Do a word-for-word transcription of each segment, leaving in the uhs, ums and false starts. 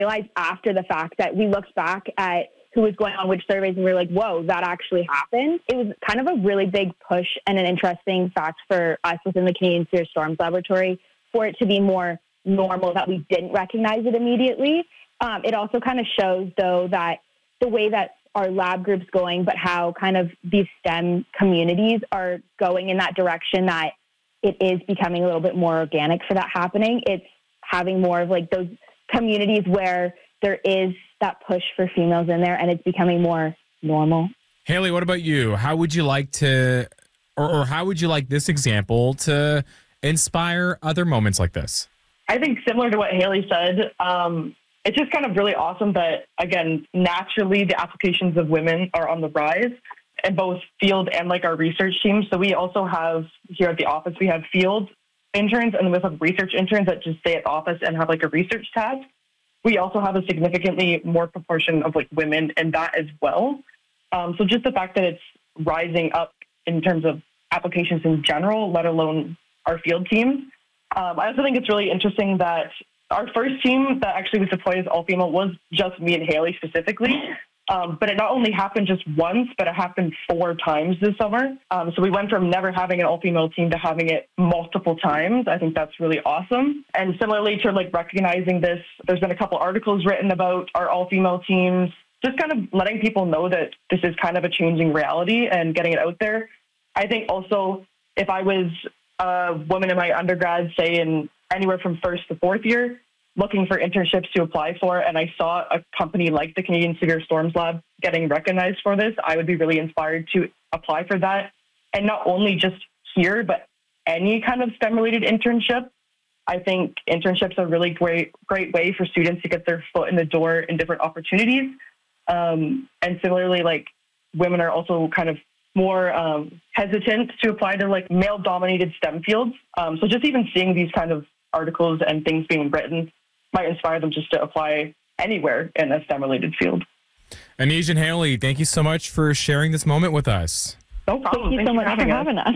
realized after the fact that we looked back at who was going on which surveys and we were like, whoa, that actually happened. It was kind of a really big push and an interesting fact for us within the Canadian Severe Storms Laboratory for it to be more normal that we didn't recognize it immediately. Um, it also kind of shows, though, that the way that our lab group's going, but how kind of these STEM communities are going in that direction, that it is becoming a little bit more organic for that happening. It's having more of like those communities where there is that push for females in there and it's becoming more normal. Haley, what about you? How would you like to, or, or how would you like this example to inspire other moments like this? I think similar to what Haley said, um, it's just kind of really awesome that, again, naturally the applications of women are on the rise in both field and like our research team. So we also have here at the office, we have field interns and we have research interns that just stay at the office and have like a research task. We also have a significantly more proportion of like women in that as well. Um, so just the fact that it's rising up in terms of applications in general, let alone our field teams. Um, I also think it's really interesting that our first team that actually was deployed as all female was just me and Haley specifically. Um, but it not only happened just once, but it happened four times this summer. Um, so we went from never having an all-female team to having it multiple times. I think that's really awesome. And similarly to like recognizing this, there's been a couple articles written about our all-female teams, just kind of letting people know that this is kind of a changing reality and getting it out there. I think also if I was a woman in my undergrad, say in anywhere from first to fourth year, looking for internships to apply for, and I saw a company like the Canadian Severe Storms Lab getting recognized for this, I would be really inspired to apply for that. And not only just here, but any kind of STEM-related internship. I think internships are a really great, great way for students to get their foot in the door in different opportunities. Um, and similarly, like women are also kind of more um, hesitant to apply to like male-dominated STEM fields. Um, so just even seeing these kind of articles and things being written might inspire them just to apply anywhere in a STEM-related field. Aneej and Haley, thank you so much for sharing this moment with us. No problem. Thank you so much for having us.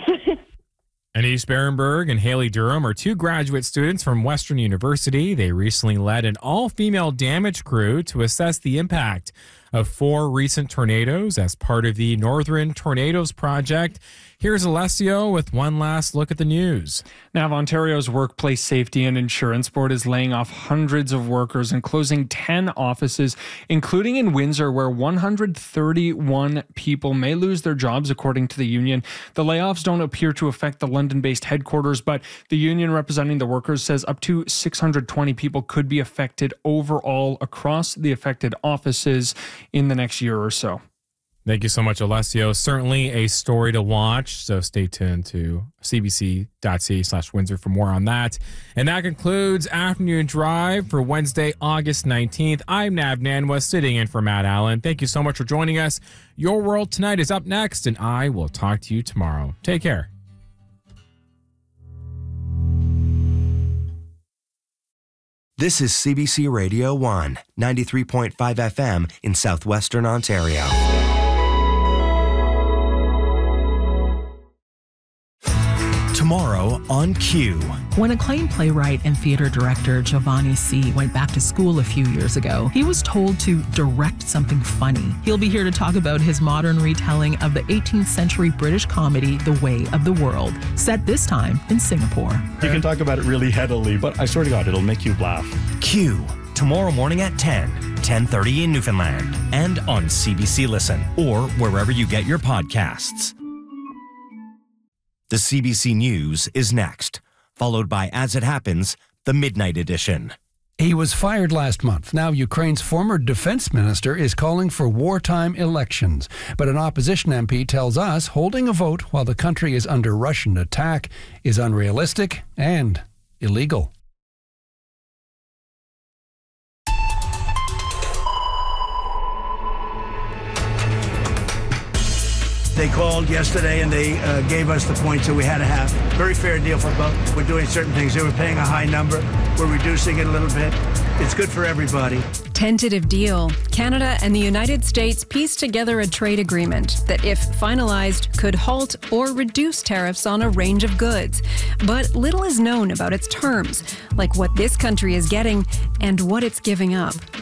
Aneej Berenberg and Haley Durham are two graduate students from Western University. They recently led an all-female damage crew to assess the impact of four recent tornadoes as part of the Northern Tornadoes Project. Here's Alessio with one last look at the news. Now, Ontario's Workplace Safety and Insurance Board is laying off hundreds of workers and closing ten offices, including in Windsor, where one hundred thirty-one people may lose their jobs, according to the union. The layoffs don't appear to affect the London-based headquarters, but the union representing the workers says up to six hundred twenty people could be affected overall across the affected offices in the next year or so. Thank you so much, Alessio. Certainly a story to watch, so stay tuned to cbc.ca slash Windsor for more on that. And that concludes Afternoon Drive for Wednesday, August nineteenth. I'm Nav Nanwa, sitting in for Matt Allen. Thank you so much for joining us. Your World Tonight is up next, and I will talk to you tomorrow. Take care. This is C B C Radio one, ninety-three point five F M in southwestern Ontario. Tomorrow on Q. When acclaimed playwright and theater director Giovanni C. went back to school a few years ago, he was told to direct something funny. He'll be here to talk about his modern retelling of the eighteenth century British comedy, The Way of the World, set this time in Singapore. You can talk about it really headily, but I swear to God, it'll make you laugh. Q. Tomorrow morning at ten, ten thirty in Newfoundland, and on C B C Listen, or wherever you get your podcasts. The C B C News is next, followed by As It Happens, the Midnight Edition. He was fired last month. Now Ukraine's former defense minister is calling for wartime elections. But an opposition M P tells us holding a vote while the country is under Russian attack is unrealistic and illegal. They called yesterday and they uh, gave us the points that we had to have. Very fair deal for both. We're doing certain things. They were paying a high number. We're reducing it a little bit. It's good for everybody. Tentative deal. Canada and the United States pieced together a trade agreement that, if finalized, could halt or reduce tariffs on a range of goods. But little is known about its terms, like what this country is getting and what it's giving up.